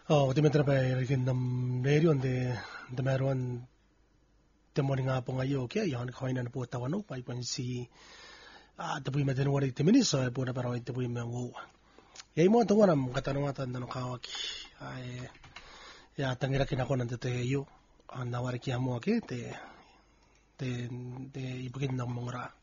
Ultimately pa rikin nam radio the meron the morning nga po ngayon okay yan kain na po tawano pa ipan si tapuy madan wari timinis so po na parang tapuy mo yay mo to wanam katanungatan na kawak ay ya tangira kinako nan teteyo nawari kiamo okay te ibigin ng mga